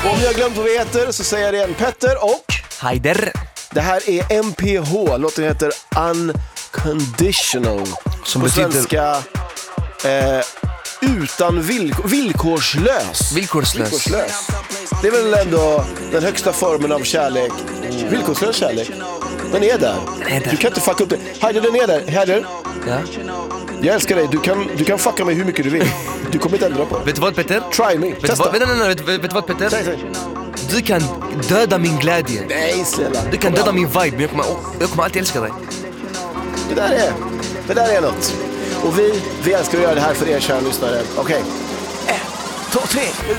Om jag glömt vad vi heter så säger jag det igen. Petter och Haider. det här är MPH. Låten heter Unconditional. Som på betyder svenska utan villkorslös. Villkorslös. Det är väl ändå den högsta formen av kärlek. Villkorslös kärlek. Den är där. Du kan inte fucka upp det. Haider, den är där. Haider, Ja. jag älskar dig. Du kan fucka mig hur mycket du vill. Du kommer inte ändra på det. Vet du vad, Petter? Try me. Testa. Vet du vad, Petter? Säg. Du kan döda min glädje. Nej, snälla. Du kan döda min vibe, men jag kommer alltid älska dig. Det där är något. Och vi älskar att göra det här för er kära lyssnare. Okej. 1, 2, 3.